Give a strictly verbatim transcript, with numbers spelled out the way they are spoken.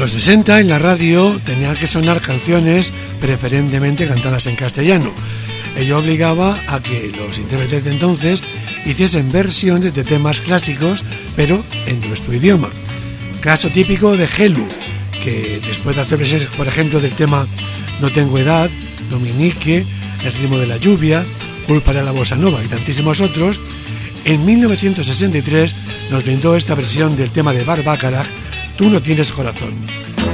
los sesenta en la radio tenían que sonar canciones preferentemente cantadas en castellano. Ello obligaba a que los intérpretes de entonces hiciesen versiones de temas clásicos, pero en nuestro idioma. Caso típico de Gelu, que después de hacer versiones, por ejemplo, del tema No tengo edad, Dominique, El ritmo de la lluvia, Culpa de la bossa nova y tantísimos otros, en mil novecientos sesenta y tres nos brindó esta versión del tema de Barbacarac, Tú no tienes corazón.